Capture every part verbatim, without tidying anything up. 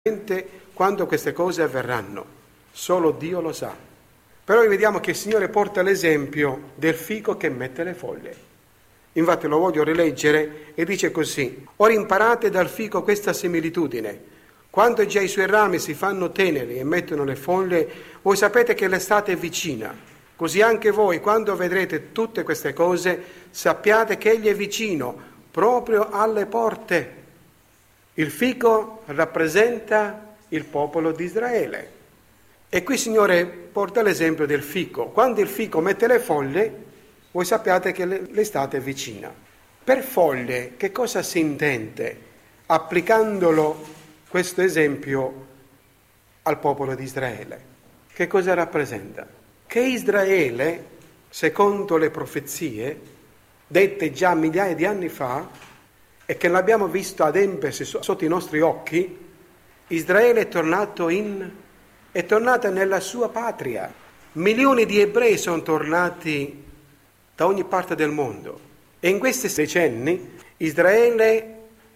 quando queste cose avverranno. Solo Dio lo sa. Però vediamo che il Signore porta l'esempio del fico che mette le foglie. Infatti lo voglio rileggere e dice così: ora imparate dal fico questa similitudine. Quando già i suoi rami si fanno teneri e mettono le foglie, voi sapete che l'estate è vicina. Così anche voi, quando vedrete tutte queste cose, sappiate che Egli è vicino, proprio alle porte. Il fico rappresenta il popolo di Israele. E qui il Signore porta l'esempio del fico. Quando il fico mette le foglie, voi sappiate che l'estate è vicina. Per foglie, che cosa si intende? Applicandolo questo esempio al popolo di Israele. Che cosa rappresenta? Che Israele, secondo le profezie, dette già migliaia di anni fa, e che l'abbiamo visto adempiersi sotto i nostri occhi, Israele è tornato in, è tornata nella sua patria. Milioni di ebrei sono tornati da ogni parte del mondo. E in questi decenni Israele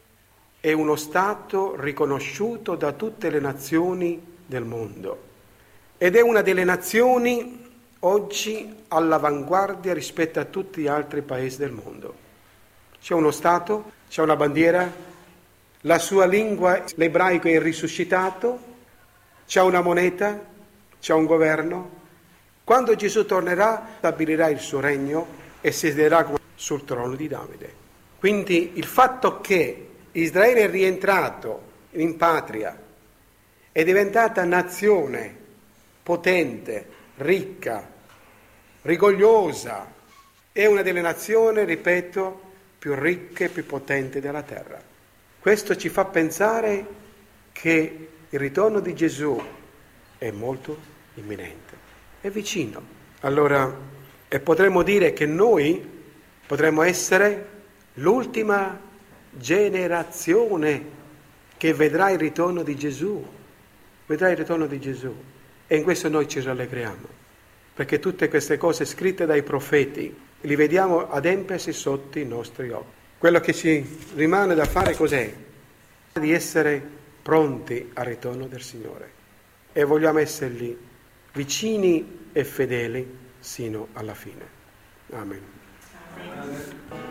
è uno Stato riconosciuto da tutte le nazioni del mondo. Ed è una delle nazioni oggi all'avanguardia rispetto a tutti gli altri paesi del mondo. C'è uno Stato, c'è una bandiera, la sua lingua, l'ebraico è risuscitato, c'è una moneta, c'è un governo. Quando Gesù tornerà, stabilirà il suo regno e siederà sul trono di Davide. Quindi il fatto che Israele è rientrato in patria, è diventata nazione potente, ricca, rigogliosa, è una delle nazioni, ripeto, più ricche e più potenti della terra. Questo ci fa pensare che il ritorno di Gesù è molto imminente, è vicino. Allora, e potremmo dire che noi potremmo essere l'ultima generazione che vedrà il ritorno di Gesù, vedrà il ritorno di Gesù. E in questo noi ci rallegriamo, perché tutte queste cose scritte dai profeti li vediamo adempiersi sotto i nostri occhi. Quello che ci rimane da fare cos'è? Di essere pronti al ritorno del Signore. E vogliamo essergli vicini e fedeli sino alla fine. Amen. Amen.